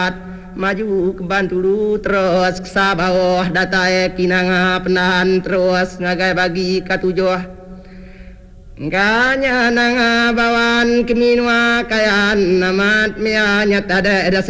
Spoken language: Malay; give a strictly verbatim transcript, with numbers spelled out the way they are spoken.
maju ke Bantulu terus ke Sabawah datai kinanga penahan terus ngagai bagi katujuh ganya nanga bawan keminua kayan namat mianya tada